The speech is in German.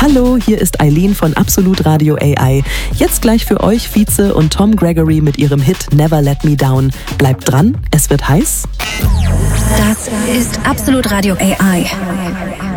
Hallo, hier ist Eileen von Absolut Radio AI. Jetzt gleich für euch Vize und Tom Gregory mit ihrem Hit Never Let Me Down. Bleibt dran, es wird heiß. Das ist Absolut Radio AI.